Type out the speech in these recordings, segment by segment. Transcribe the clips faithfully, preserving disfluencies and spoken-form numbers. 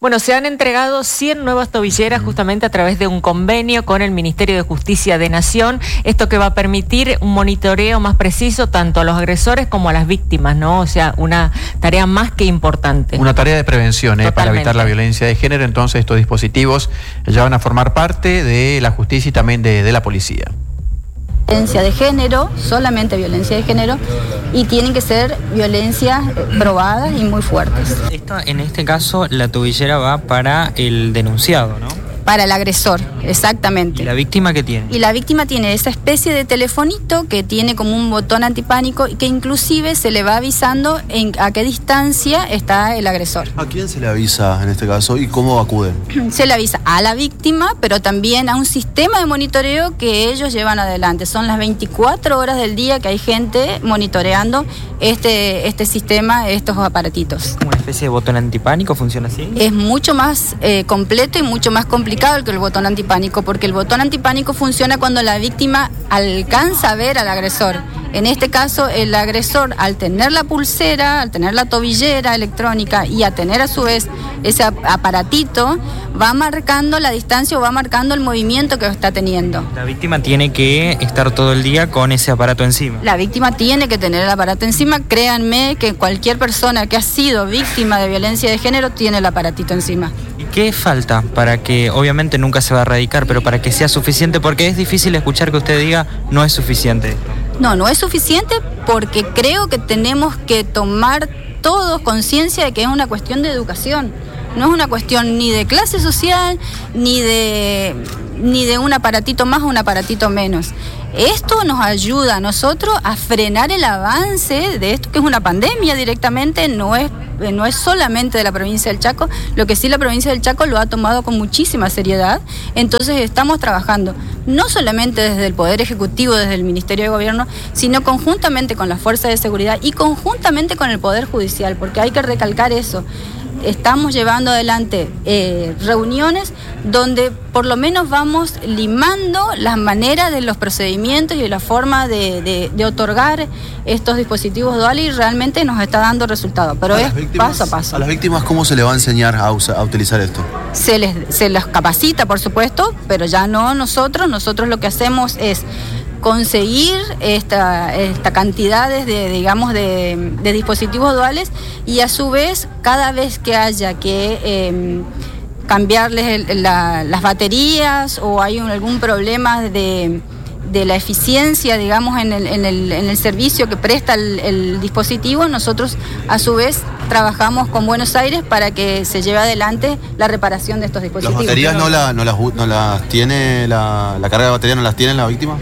Bueno, se han entregado cien nuevas tobilleras justamente a través de un convenio con el Ministerio de Justicia de Nación. Esto que va a permitir un monitoreo más preciso tanto a los agresores como a las víctimas, ¿no? O sea, una tarea más que importante. Una tarea de prevención, ¿eh? Para evitar la violencia de género. Entonces, estos dispositivos ya van a formar parte de la justicia y también de, de la policía. Violencia de género, solamente violencia de género, y tienen que ser violencias probadas y muy fuertes. Esto, en este caso, la tobillera va para el denunciado, ¿no? Para el agresor, exactamente. ¿Y la víctima qué tiene? Y la víctima tiene esa especie de telefonito que tiene como un botón antipánico y que inclusive se le va avisando en a qué distancia está el agresor. ¿A quién se le avisa en este caso y cómo acuden? Se le avisa a la víctima, pero también a un sistema de monitoreo que ellos llevan adelante. Son las veinticuatro horas del día que hay gente monitoreando este, este sistema, estos aparatitos. ¿Una especie de botón antipánico? ¿Funciona así? Es mucho más eh, completo y mucho más complicado que el botón antipánico, porque el botón antipánico funciona cuando la víctima alcanza a ver al agresor. En este caso, el agresor, al tener la pulsera, al tener la tobillera electrónica y a tener a su vez ese aparatito, va marcando la distancia o va marcando el movimiento que está teniendo. La víctima tiene que estar todo el día con ese aparato encima. La víctima tiene que tener el aparato encima. Créanme que cualquier persona que ha sido víctima de violencia de género tiene el aparatito encima. ¿Y qué falta para que, obviamente nunca se va a erradicar, pero para que sea suficiente? Porque es difícil escuchar que usted diga, no es suficiente. No, no es suficiente porque creo que tenemos que tomar todos conciencia de que es una cuestión de educación. No es una cuestión ni de clase social, ni de, ni de un aparatito más o un aparatito menos. Esto nos ayuda a nosotros a frenar el avance de esto que es una pandemia directamente, no es, no es solamente de la provincia del Chaco, lo que sí la provincia del Chaco lo ha tomado con muchísima seriedad. Entonces estamos trabajando no solamente desde el Poder Ejecutivo, desde el Ministerio de Gobierno, sino conjuntamente con las fuerzas de seguridad y conjuntamente con el Poder Judicial, porque hay que recalcar eso. Estamos llevando adelante eh, reuniones donde por lo menos vamos limando las maneras de los procedimientos y la forma de, de, de otorgar estos dispositivos duales y realmente nos está dando resultados, pero es paso a paso. ¿A las víctimas cómo se les va a enseñar a, usa, a utilizar esto? Se les, se les capacita, por supuesto, pero ya no nosotros. Nosotros lo que hacemos es conseguir esta, esta cantidades de, digamos, de, de dispositivos duales y a su vez, cada vez que haya que eh, cambiarles el, la, las baterías o hay un, algún problema de, de la eficiencia, digamos, en el, en el, en el servicio que presta el, el dispositivo, nosotros a su vez trabajamos con Buenos Aires para que se lleve adelante la reparación de estos dispositivos. ¿Las baterías no, la, no, las, no las tiene, la, la carga de batería no las tiene la víctima?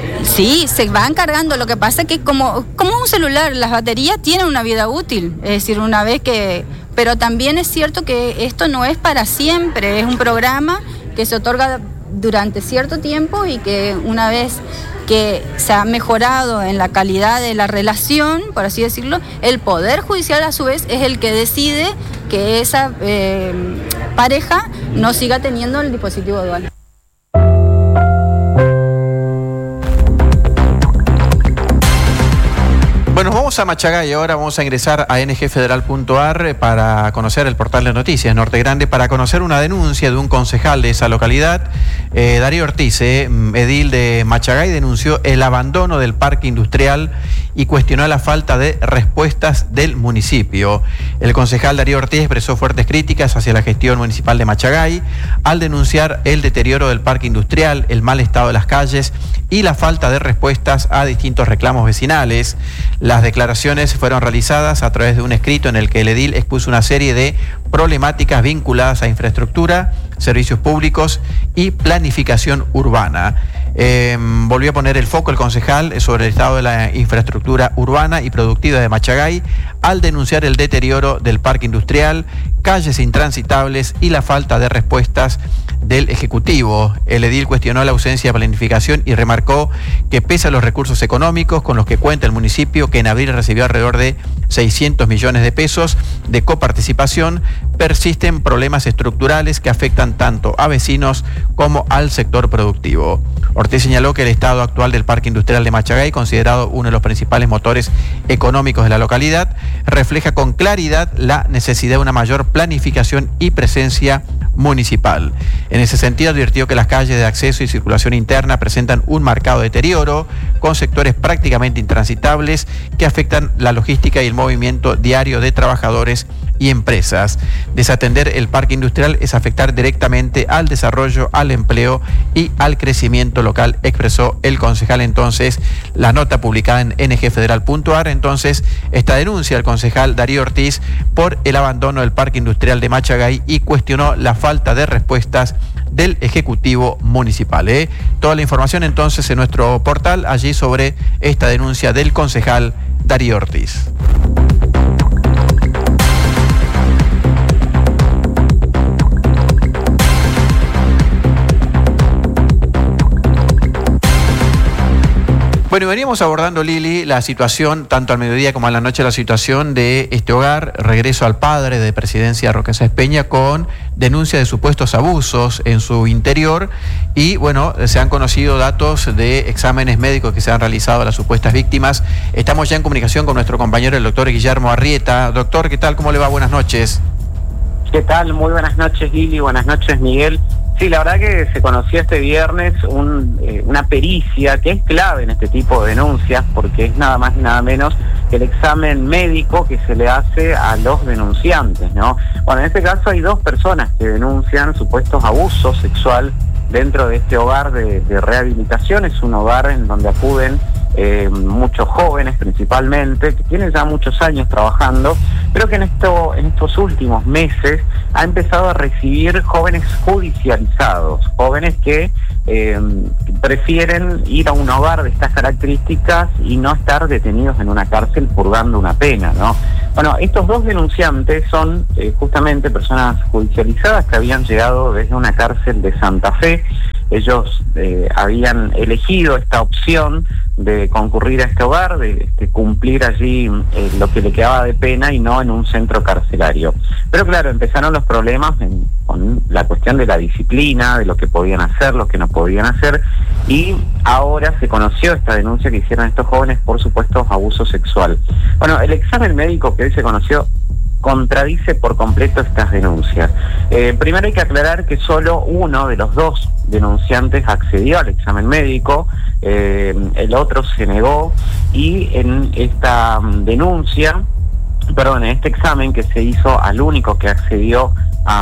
Sí, se van cargando. Lo que pasa es que como, como un celular, las baterías tienen una vida útil. Es decir, una vez que... Pero también es cierto que esto no es para siempre. Es un programa que se otorga durante cierto tiempo y que una vez que se ha mejorado en la calidad de la relación, por así decirlo, el Poder Judicial a su vez es el que decide que esa eh, pareja no siga teniendo el dispositivo dual. Bueno, vamos a Machagay ahora, vamos a ingresar a ene ge federal punto a erre para conocer el portal de noticias Norte Grande, para conocer una denuncia de un concejal de esa localidad. Eh, Darío Ortiz, eh, edil de Machagay, denunció el abandono del parque industrial y cuestionó la falta de respuestas del municipio. El concejal Darío Ortiz expresó fuertes críticas hacia la gestión municipal de Machagay al denunciar el deterioro del parque industrial, el mal estado de las calles y la falta de respuestas a distintos reclamos vecinales. Las declaraciones fueron realizadas a través de un escrito en el que el edil expuso una serie de problemáticas vinculadas a infraestructura, servicios públicos y planificación urbana. Eh, volvió a poner el foco el concejal sobre el estado de la infraestructura urbana y productiva de Machagay al denunciar el deterioro del parque industrial, calles intransitables y la falta de respuestas del Ejecutivo. El edil cuestionó la ausencia de planificación y remarcó que pese a los recursos económicos con los que cuenta el municipio, que en abril recibió alrededor de seiscientos millones de pesos de coparticipación, persisten problemas estructurales que afectan tanto a vecinos como al sector productivo. Ortiz señaló que el estado actual del parque industrial de Machagay, considerado uno de los principales motores económicos de la localidad, refleja con claridad la necesidad de una mayor planificación y presencia municipal. En ese sentido, advirtió que las calles de acceso y circulación interna presentan un marcado deterioro, con sectores prácticamente intransitables que afectan la logística y el movimiento diario de trabajadores y empresas. Desatender el parque industrial es afectar directamente al desarrollo, al empleo y al crecimiento local, expresó el concejal. Entonces, la nota publicada en N G Federal punto A R, entonces, esta denuncia del concejal Darío Ortiz por el abandono del parque industrial de Machagay y cuestionó la falta de respuestas del Ejecutivo Municipal. ¿eh? Toda la información entonces en nuestro portal, allí sobre esta denuncia del concejal Darío Ortiz. Bueno, y veníamos abordando, Lili, la situación, tanto al mediodía como a la noche, la situación de este hogar, regreso al padre de Presidencia Roque Sáenz Peña, con denuncia de supuestos abusos en su interior. Y bueno, se han conocido datos de exámenes médicos que se han realizado a las supuestas víctimas. Estamos ya en comunicación con nuestro compañero, el doctor Guillermo Arrieta. Doctor, ¿qué tal? ¿Cómo le va? Buenas noches. ¿Qué tal? Muy buenas noches, Lili. Buenas noches, Miguel. Sí, la verdad que se conoció este viernes un, eh, una pericia que es clave en este tipo de denuncias, porque es nada más y nada menos que el examen médico que se le hace a los denunciantes, ¿no? Bueno, en este caso hay dos personas que denuncian supuestos abusos sexual dentro de este hogar de, de rehabilitación. Es un hogar en donde acuden eh, muchos jóvenes principalmente, que tienen ya muchos años trabajando, pero que en, esto, en estos últimos meses ha empezado a recibir jóvenes judicializados, jóvenes que eh, prefieren ir a un hogar de estas características y no estar detenidos en una cárcel purgando una pena, ¿no? Bueno, estos dos denunciantes son eh, justamente personas judicializadas que habían llegado desde una cárcel de Santa Fe. Ellos eh, habían elegido esta opción de concurrir a este hogar, de, de cumplir allí eh, lo que le quedaba de pena y no en un centro carcelario. Pero claro, empezaron los problemas en, con la cuestión de la disciplina, de lo que podían hacer, lo que no podían hacer, y ahora se conoció esta denuncia que hicieron estos jóvenes por supuesto abuso sexual. Bueno, el examen médico que hoy se conoció contradice por completo estas denuncias. Eh, primero hay que aclarar que solo uno de los dos denunciantes accedió al examen médico, eh, el otro se negó, y en esta um, denuncia, perdón, en este examen que se hizo al único que accedió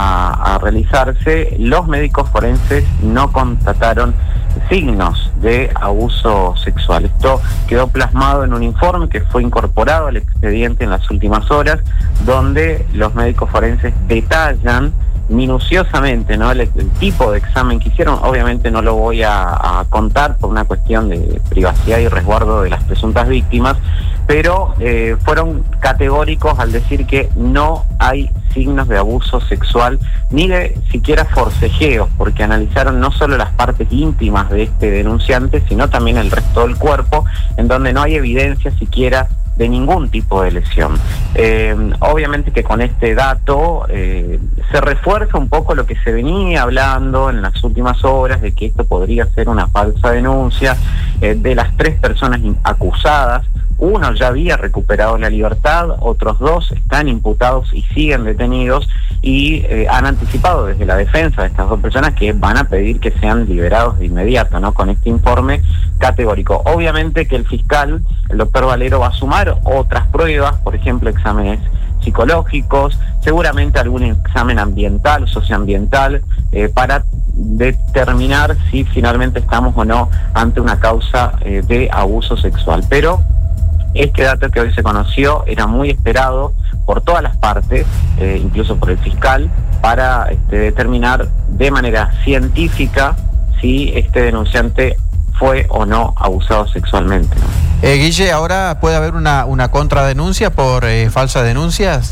a, a realizarse, los médicos forenses no constataron signos de abuso sexual. Esto quedó plasmado en un informe que fue incorporado al expediente en las últimas horas, donde los médicos forenses detallan minuciosamente, ¿no?, el, el tipo de examen que hicieron. Obviamente no lo voy a, a contar por una cuestión de privacidad y resguardo de las presuntas víctimas, pero eh, fueron categóricos al decir que no hay signos de abuso sexual ni de siquiera forcejeos, porque analizaron no solo las partes íntimas de este denunciante, sino también el resto del cuerpo, en donde no hay evidencia siquiera de ningún tipo de lesión. Eh, obviamente que con este dato eh, se refuerza un poco lo que se venía hablando en las últimas horas, de que esto podría ser una falsa denuncia. Eh, de las tres personas acusadas, uno ya había recuperado la libertad, otros dos están imputados y siguen detenidos, y eh, han anticipado desde la defensa de estas dos personas que van a pedir que sean liberados de inmediato, ¿no?, con este informe categórico. Obviamente que el fiscal, el doctor Valero, va a sumar otras pruebas, por ejemplo, exámenes psicológicos, seguramente algún examen ambiental, socioambiental, eh, para determinar si finalmente estamos o no ante una causa eh, de abuso sexual. Pero este dato que hoy se conoció era muy esperado por todas las partes, eh, incluso por el fiscal, para este, determinar de manera científica si este denunciante fue o no abusado sexualmente, ¿no? Eh, Guille, ¿ahora puede haber una, una contradenuncia por eh, falsas denuncias?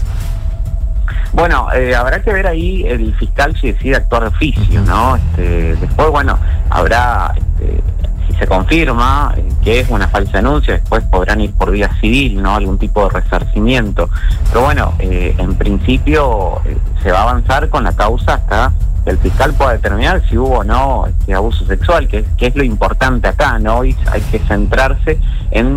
Bueno, eh, habrá que ver ahí el fiscal si decide actuar de oficio, ¿no? Este, después, bueno, habrá... Este, si se confirma eh, que es una falsa denuncia, después podrán ir por vía civil, ¿no?, algún tipo de resarcimiento. Pero bueno, eh, en principio eh, se va a avanzar con la causa hasta que el fiscal pueda determinar si hubo o no este abuso sexual, que es, que es lo importante acá, ¿no? Y hay que centrarse en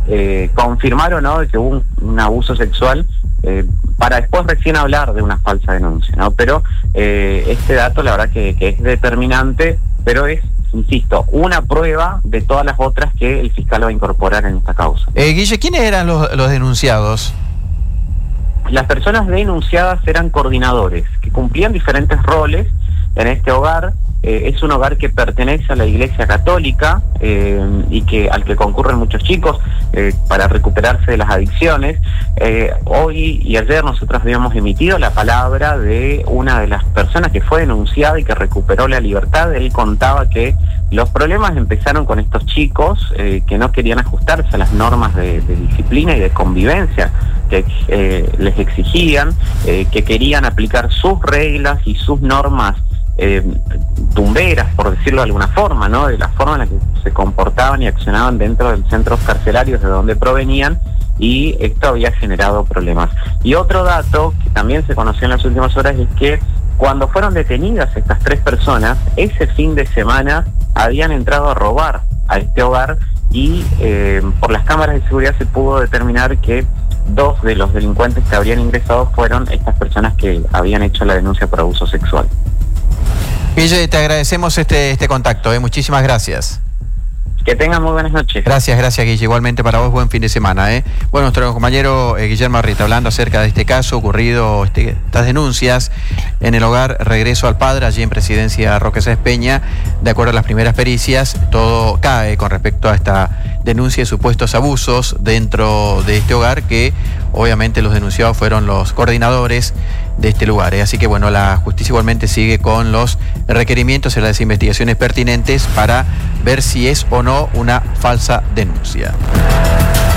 eh, confirmar o no de que hubo un, un abuso sexual, eh, para después recién hablar de una falsa denuncia, ¿no? Pero eh, este dato la verdad que, que es determinante, pero es, insisto, una prueba de todas las otras que el fiscal va a incorporar en esta causa. Eh, Guille, ¿quiénes eran los, los denunciados? Las personas denunciadas eran coordinadores que cumplían diferentes roles en este hogar. Eh, es un hogar que pertenece a la Iglesia Católica eh, y que al que concurren muchos chicos eh, para recuperarse de las adicciones. Eh, hoy y ayer nosotros habíamos emitido la palabra de una de las personas que fue denunciada y que recuperó la libertad. Él contaba que los problemas empezaron con estos chicos eh, que no querían ajustarse a las normas de, de disciplina y de convivencia que eh, les exigían, eh, que querían aplicar sus reglas y sus normas Eh, tumberas, por decirlo de alguna forma, ¿no? De la forma en la que se comportaban y accionaban dentro de los centros carcelarios de donde provenían, y esto había generado problemas. Y otro dato que también se conoció en las últimas horas es que cuando fueron detenidas estas tres personas, ese fin de semana habían entrado a robar a este hogar y eh, por las cámaras de seguridad se pudo determinar que dos de los delincuentes que habrían ingresado fueron estas personas que habían hecho la denuncia por abuso sexual. Guille, te agradecemos este, este contacto, ¿eh? Muchísimas gracias. Que tengan muy buenas noches. Gracias, gracias Guille. Igualmente para vos, buen fin de semana. ¿eh? Bueno, nuestro compañero eh, Guillermo Arrieta, hablando acerca de este caso ocurrido, este, estas denuncias en el hogar Regreso al Padre, allí en Presidencia Roque Sáenz Peña. De acuerdo a las primeras pericias, todo cae con respecto a esta denuncia de supuestos abusos dentro de este hogar, que obviamente los denunciados fueron los coordinadores de este lugar. ¿eh? Así que bueno, la justicia igualmente sigue con los requerimientos en las investigaciones pertinentes para ver si es o no una falsa denuncia.